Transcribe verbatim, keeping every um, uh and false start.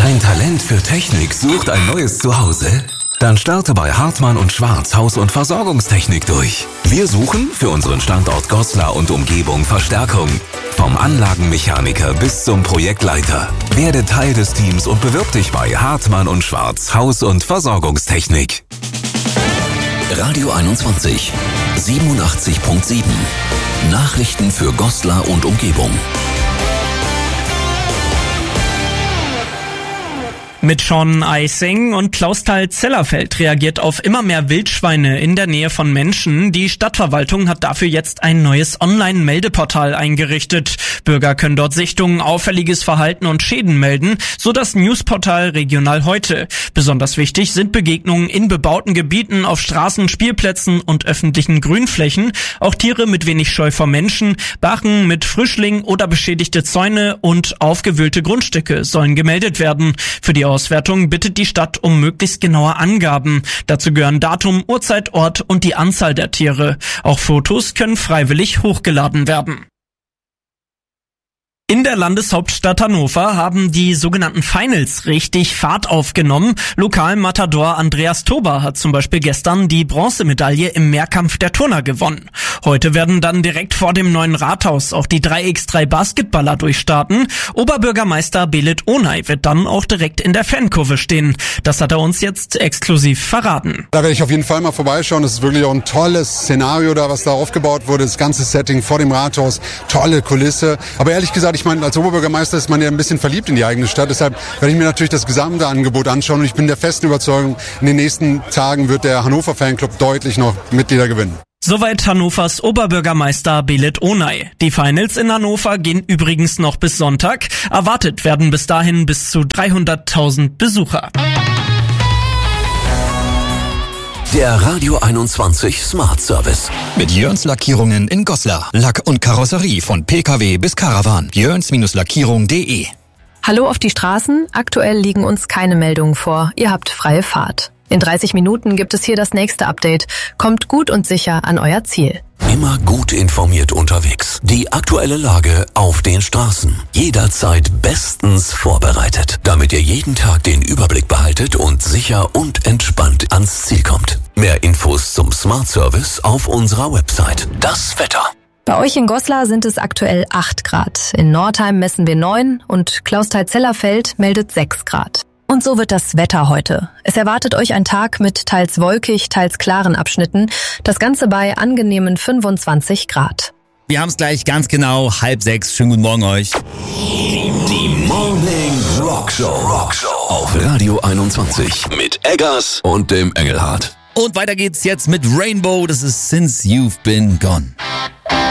Dein Talent für Technik sucht ein neues Zuhause? Dann starte bei Hartmann und Schwarz Haus- und Versorgungstechnik durch. Wir suchen für unseren Standort Goslar und Umgebung Verstärkung. Vom Anlagenmechaniker bis zum Projektleiter. Werde Teil des Teams und bewirb dich bei Hartmann und Schwarz Haus- und Versorgungstechnik. Radio einundzwanzig, siebenundachtzig Komma sieben. Nachrichten für Goslar und Umgebung. Mit Sean Eising und Clausthal-Zellerfeld reagiert auf immer mehr Wildschweine in der Nähe von Menschen. Die Stadtverwaltung hat dafür jetzt ein neues Online-Meldeportal eingerichtet. Bürger können dort Sichtungen, auffälliges Verhalten und Schäden melden, so das Newsportal Regional Heute. Besonders wichtig sind Begegnungen in bebauten Gebieten, auf Straßen, Spielplätzen und öffentlichen Grünflächen. Auch Tiere mit wenig Scheu vor Menschen, Bachen mit Frischling oder beschädigte Zäune und aufgewühlte Grundstücke sollen gemeldet werden. Für die Auswertung bittet die Stadt um möglichst genaue Angaben. Dazu gehören Datum, Uhrzeit, Ort und die Anzahl der Tiere. Auch Fotos können freiwillig hochgeladen werden. In der Landeshauptstadt Hannover haben die sogenannten Finals richtig Fahrt aufgenommen. Lokalmatador Andreas Tober hat zum Beispiel gestern die Bronzemedaille im Mehrkampf der Turner gewonnen. Heute werden dann direkt vor dem neuen Rathaus auch die drei gegen drei Basketballer durchstarten. Oberbürgermeister Belit Onay wird dann auch direkt in der Fankurve stehen. Das hat er uns jetzt exklusiv verraten. Da werde ich auf jeden Fall mal vorbeischauen. Das ist wirklich auch ein tolles Szenario da, was da aufgebaut wurde. Das ganze Setting vor dem Rathaus, tolle Kulisse. Aber ehrlich gesagt, ich meine, als Oberbürgermeister ist man ja ein bisschen verliebt in die eigene Stadt. Deshalb werde ich mir natürlich das gesamte Angebot anschauen. Und ich bin der festen Überzeugung, in den nächsten Tagen wird der Hannover Fanclub deutlich noch Mitglieder gewinnen. Soweit Hannovers Oberbürgermeister Belit Onay. Die Finals in Hannover gehen übrigens noch bis Sonntag. Erwartet werden bis dahin bis zu dreihunderttausend Besucher. Der Radio einundzwanzig Smart Service. Mit Jörns Lackierungen in Goslar. Lack und Karosserie von P K W bis Caravan. Jörns Lackierung punkt de. Hallo auf die Straßen. Aktuell liegen uns keine Meldungen vor. Ihr habt freie Fahrt. In dreißig Minuten gibt es hier das nächste Update. Kommt gut und sicher an euer Ziel. Immer gut informiert unterwegs. Die aktuelle Lage auf den Straßen. Jederzeit bestens vorbereitet, damit ihr jeden Tag den Überblick behaltet und sicher und entspannt ans Ziel kommt. Mehr Infos zum Smart Service auf unserer Website. Das Wetter. Bei euch in Goslar sind es aktuell acht Grad. In Nordheim messen wir neun und Clausthal-Zellerfeld meldet sechs Grad. Und so wird das Wetter heute. Es erwartet euch ein Tag mit teils wolkig, teils klaren Abschnitten. Das Ganze bei angenehmen fünfundzwanzig Grad. Wir haben es gleich ganz genau, halb sechs. Schönen guten Morgen euch. Die Morning Rock Show. Rock Show auf Radio einundzwanzig mit Eggers und dem Engelhardt. Und weiter geht's jetzt mit Rainbow. Das ist Since You've Been Gone.